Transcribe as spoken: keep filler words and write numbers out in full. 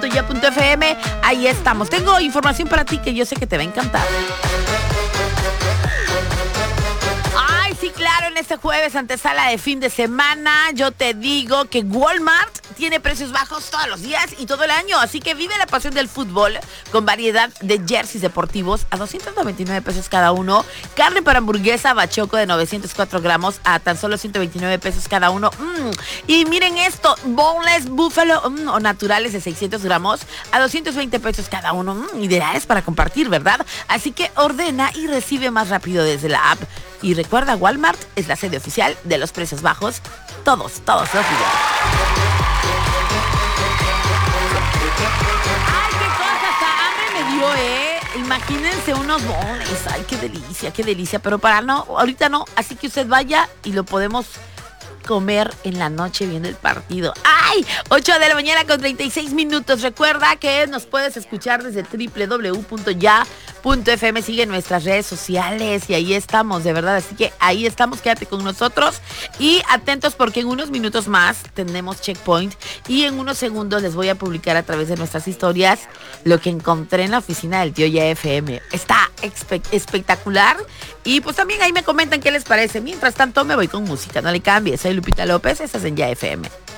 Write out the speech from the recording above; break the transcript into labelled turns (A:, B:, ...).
A: Ya punto F M, ahí estamos. Tengo información para ti que yo sé que te va a encantar. Ay, sí, claro, en este jueves antesala de fin de semana, yo te digo que Walmart tiene precios bajos todos los días y todo el año, así que vive la pasión del fútbol con variedad de jerseys deportivos a doscientos noventa y nueve pesos cada uno, carne para hamburguesa bachoco de novecientos cuatro gramos a tan solo ciento veintinueve pesos cada uno, mm. y miren esto, boneless buffalo mm, o naturales de seiscientos gramos a doscientos veinte pesos cada uno, mm, ideales para compartir, ¿verdad? Así que ordena y recibe más rápido desde la app. Y recuerda, Walmart es la sede oficial de los precios bajos, todos, todos los días. ¡Ay, qué cosa! Hasta hambre me dio, ¿eh? Imagínense unos bones. ¡Ay, qué delicia, qué delicia! Pero para no, ahorita no. Así que usted vaya y lo podemos comer en la noche viendo el partido. ¡Ay! ocho de la mañana con treinta y seis minutos. Recuerda que nos puedes escuchar desde doble u doble u doble u punto ya punto F M. Sigue nuestras redes sociales y ahí estamos, de verdad. Así que ahí estamos, quédate con nosotros y atentos porque en unos minutos más tenemos Checkpoint y en unos segundos les voy a publicar a través de nuestras historias lo que encontré en la oficina del tío Ya F M. Está espe- espectacular y pues también ahí me comentan qué les parece. Mientras tanto me voy con música, no le cambies. Soy Lupita López, estás en Ya F M.